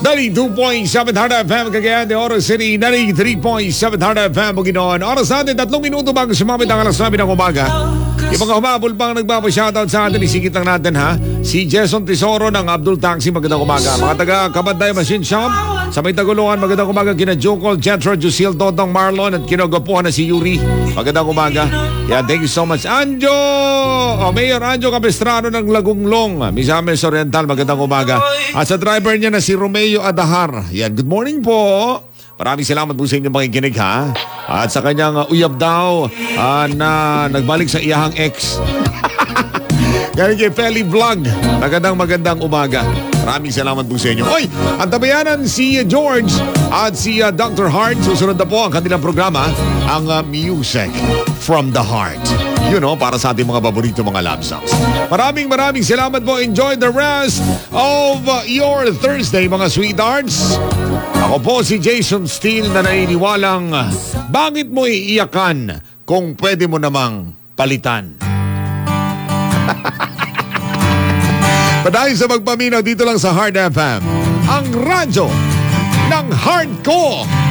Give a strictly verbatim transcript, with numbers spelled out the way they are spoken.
ninety-two point seven Hard F M Cagayan de Oro City, ninety-three point seven Hard F M Bukidnon. Oras natin, tatlong minuto bago sumapit ang alas nine ng umaga. Yung mga humabol pang nagpapa-shoutout sa atin, isikit lang natin ha. Si Jason Tesoro ng Abdul Taxi, magandang umaga. Mga taga Kabanday Machine Shop, sa may Tagulungan, magandang umaga. Kina Jokol, Jetro, Jusil, Totong, Marlon at kinagapuhan na si Yuri. Magandang umaga. Yeah, thank you so much. Anjo! O, Mayor Anjo Capistrano ng Lagunglong, Misamis Oriental, magandang umaga. At sa driver niya na si Romeo Adahar. Yan, good morning po. Maraming salamat po sa inyong pakikinig ha. At sa kanyang uh, uyab daw uh, na nagbalik sa iyahang ex. Galing kay Feli Vlog. Magandang magandang umaga. Maraming salamat po sa inyo. Oy, ang tabayanan si George at si uh, Doctor Hart. Susunod na po ang kanilang programa, ang uh, Music from the Heart. You know, para sa ating mga paborito mga love songs. Maraming maraming salamat po. Enjoy the rest of uh, your Thursday, mga sweethearts. Ako po si Jason Steele na naniniwalang bakit mo iiyakan kung pwede mo namang palitan. Padahil sa magpaminaw dito lang sa Hard F M, ang radyo ng Hardcore.